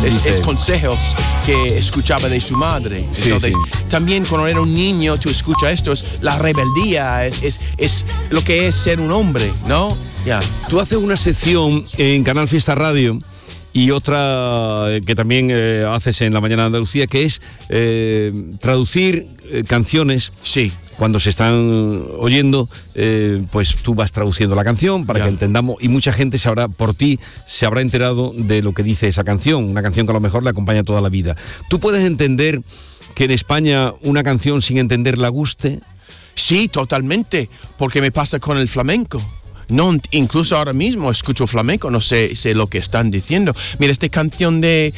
Es consejos que escuchaba de su madre. Entonces, también cuando era un niño, tú escuchas esto, es la rebeldía, es lo que es ser un hombre, ¿no? Tú haces una sección en Canal Fiesta Radio y otra que también haces en La Mañana de Andalucía, que es traducir canciones. Sí. Cuando se están oyendo, pues tú vas traduciendo la canción para que entendamos, y mucha gente se habrá enterado de lo que dice esa canción, una canción que a lo mejor le acompaña toda la vida. ¿Tú puedes entender que en España una canción sin entenderla guste? Sí, totalmente, porque me pasa con el flamenco. No, incluso ahora mismo escucho flamenco, no sé lo que están diciendo. Mira, esta canción de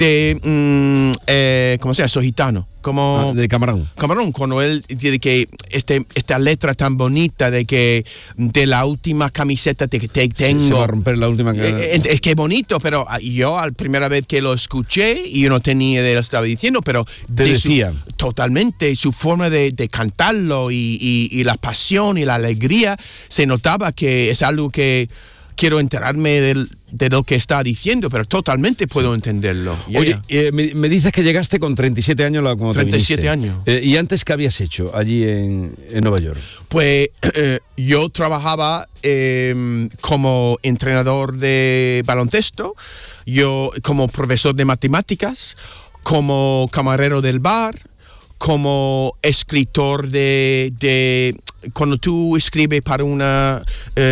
¿cómo se llama? Soy gitano. Como de Camarón, cuando él dice que esta letra tan bonita de la última camiseta que te tengo. Se va a romper la última. Es que bonito, pero yo la primera vez que lo escuché, y yo no tenía idea de lo que estaba diciendo, pero te decía. Totalmente, su forma de cantarlo y la pasión y la alegría, se notaba que es algo que quiero enterarme de lo que está diciendo, pero totalmente puedo entenderlo. Oye, me dices que llegaste con 37 años cuando 37 te años. ¿Y antes qué habías hecho allí en Nueva York? Pues yo trabajaba como entrenador de baloncesto, yo como profesor de matemáticas, como camarero del bar, como escritor de cuando tú escribes para una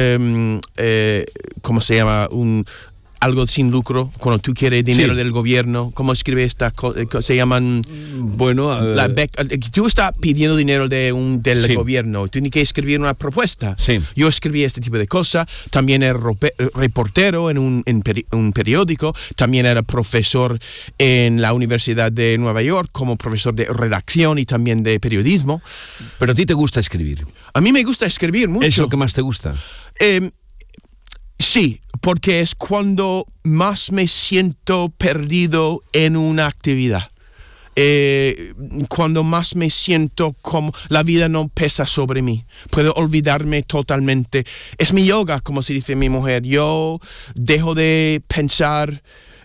¿cómo se llama? Algo sin lucro, cuando tú quieres dinero del gobierno, ¿cómo escribe estas cosas? Se llaman... Bueno... tú estás pidiendo dinero del gobierno, tú tienes que escribir una propuesta. Sí. Yo escribí este tipo de cosas, también era reportero en un periódico, también era profesor en la Universidad de Nueva York, como profesor de redacción y también de periodismo. ¿Pero a ti te gusta escribir? A mí me gusta escribir mucho. ¿Es lo que más te gusta? Sí, porque es cuando más me siento perdido en una actividad. Cuando más me siento como la vida no pesa sobre mí. Puedo olvidarme totalmente. Es mi yoga, como se dice mi mujer. Yo dejo de pensar...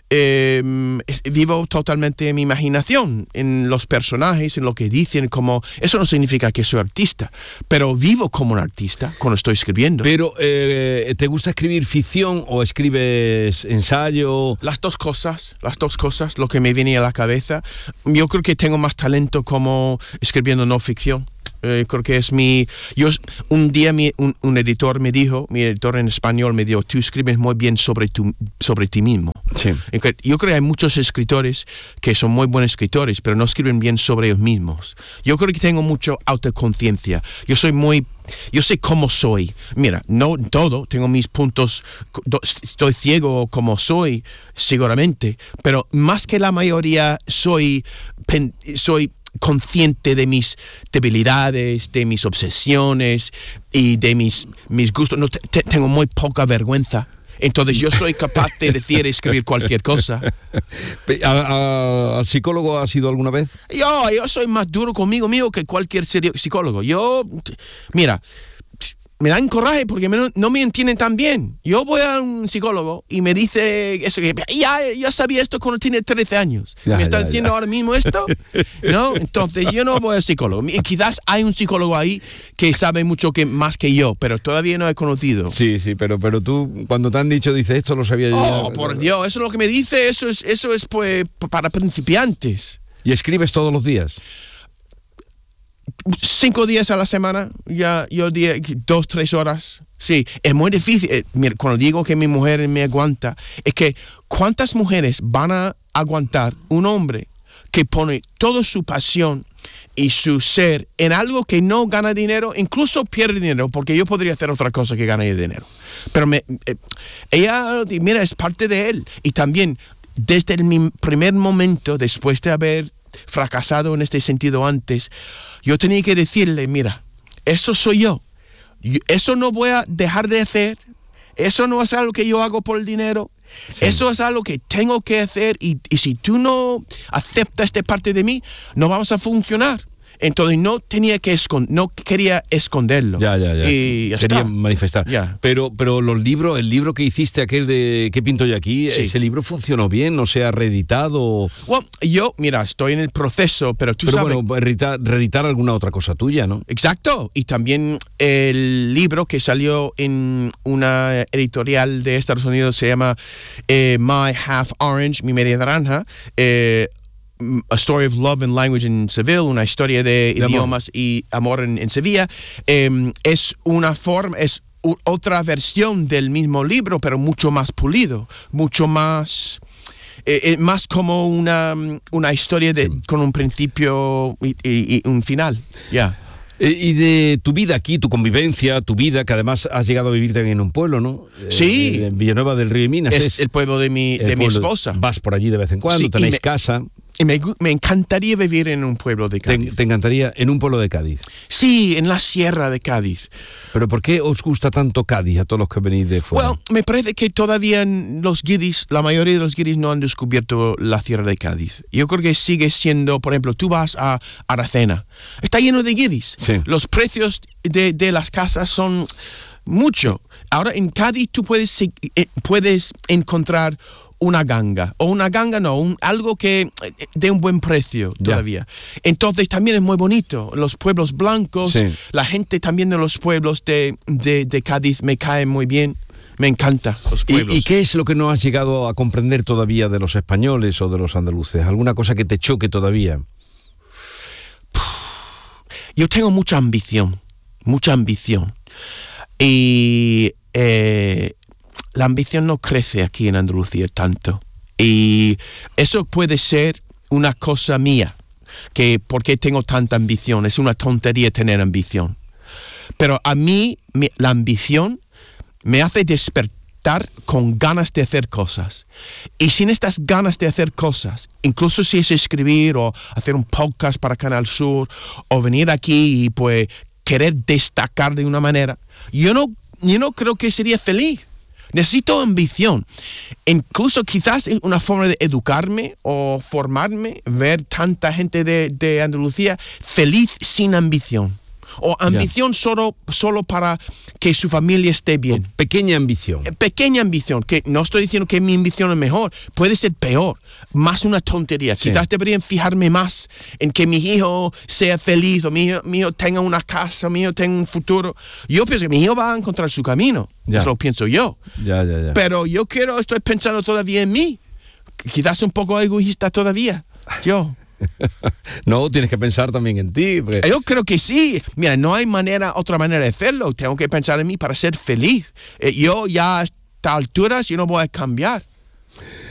vivo totalmente en mi imaginación, en los personajes, en lo que dicen, como eso no significa que soy artista, pero vivo como un artista cuando estoy escribiendo. Pero ¿te gusta escribir ficción o escribes ensayo? Las dos cosas, lo que me viene a la cabeza. Yo creo que tengo más talento como escribiendo no ficción. Creo que es un día un editor me dijo, mi editor en español me dijo, tú escribes muy bien sobre ti mismo. Sí. Yo creo que hay muchos escritores que son muy buenos escritores, pero no escriben bien sobre ellos mismos. Yo creo que tengo mucha autoconciencia. Yo sé cómo soy. Mira, no todo, tengo mis puntos, estoy ciego como soy, seguramente, pero más que la mayoría soy consciente de mis debilidades, de mis obsesiones y de mis gustos. No, tengo muy poca vergüenza. Entonces yo soy capaz de decir y escribir cualquier cosa. ¿Al psicólogo has ido alguna vez? Yo soy más duro conmigo mismo que cualquier psicólogo. Mira, me dan coraje porque no me entienden tan bien. Yo voy a un psicólogo y me dice eso, que ya sabía esto cuando tenía 13 años. ¿Me está diciendo ahora mismo esto? ¿No? Entonces yo no voy al psicólogo. Quizás hay un psicólogo ahí que sabe mucho más que yo, pero todavía no he conocido. Sí, pero tú cuando te han dicho, dices, esto lo sabía yo. Oh, por Dios, eso es lo que me dice, eso es pues para principiantes. ¿Y escribes todos los días? 5 días a la semana, yo diría 2-3 horas. Sí, es muy difícil. Mira, cuando digo que mi mujer me aguanta, es que ¿cuántas mujeres van a aguantar un hombre que pone toda su pasión y su ser en algo que no gana dinero, incluso pierde dinero, porque yo podría hacer otra cosa que gane dinero? Pero ella, mira, es parte de él. Y también, desde el primer momento, después de haber fracasado en este sentido antes, yo tenía que decirle, mira, eso soy yo. Eso no voy a dejar de hacer. Eso no es algo que yo hago por el dinero. Sí. Eso es algo que tengo que hacer y si tú no aceptas esta parte de mí, no vamos a funcionar. Entonces no tenía que no quería esconderlo. Ya. Y ya Quería está. manifestar. Ya. Pero los libros, el libro que hiciste, aquel de ¿Qué pinto yo aquí? Sí. ¿Ese libro funcionó bien? ¿No se ha reeditado? Bueno, yo, mira, estoy en el proceso, pero tú Pero sabes... bueno, reeditar alguna otra cosa tuya, ¿no? Exacto, y también el libro que salió en una editorial de Estados Unidos se llama My Half Orange, mi media naranja, A Story of Love and Language in Seville, una historia de idiomas y amor en Sevilla. Es una forma, otra versión del mismo libro, pero mucho más pulido, mucho más... más como una historia con un principio y un final. Ya. Y de tu vida aquí, tu convivencia, tu vida, que además has llegado a vivir también en un pueblo, ¿no? Sí. En Villanueva del Río y Minas. Es el pueblo de mi esposa. Vas por allí de vez en cuando, Sí, tenéis casa. Y me encantaría vivir en un pueblo de Cádiz. Te encantaría en un pueblo de Cádiz. Sí, en la sierra de Cádiz. ¿Pero por qué os gusta tanto Cádiz a todos los que venís de fuera? Bueno, me parece que todavía la mayoría de los guiris no han descubierto la sierra de Cádiz. Yo creo que sigue siendo, por ejemplo, tú vas a Aracena, está lleno de guiris. Sí. Los precios de las casas son mucho. Ahora en Cádiz tú puedes encontrar una ganga no, algo que de un buen precio todavía. Entonces también es muy bonito, los pueblos blancos, sí. La gente también de los pueblos de Cádiz me cae muy bien, me encanta los pueblos. ¿Y qué es lo que no has llegado a comprender todavía de los españoles o de los andaluces? ¿Alguna cosa que te choque todavía? Yo tengo mucha ambición y la ambición no crece aquí en Andalucía tanto. Y eso puede ser una cosa mía, que porque tengo tanta ambición, es una tontería tener ambición. Pero a mí la ambición me hace despertar con ganas de hacer cosas. Y sin estas ganas de hacer cosas, incluso si es escribir o hacer un podcast para Canal Sur o venir aquí y pues querer destacar de una manera, yo no creo que sería feliz. Necesito ambición. Incluso quizás es una forma de educarme o formarme, ver tanta gente de Andalucía feliz sin ambición. O ambición solo para que su familia esté bien. Pequeña ambición. Pequeña ambición, que no estoy diciendo que mi ambición es mejor, puede ser peor, más una tontería. Sí. Quizás deberían fijarme más en que mi hijo sea feliz, o mi hijo tenga una casa, o mi hijo tenga un futuro. Yo pienso que mi hijo va a encontrar su camino, eso lo pienso yo. Ya. Pero estoy pensando todavía en mí, quizás un poco egoísta todavía, yo. No, tienes que pensar también en ti. Porque... Yo creo que sí. Mira, no hay otra manera de hacerlo. Tengo que pensar en mí para ser feliz. Yo ya a estas alturas yo no voy a cambiar.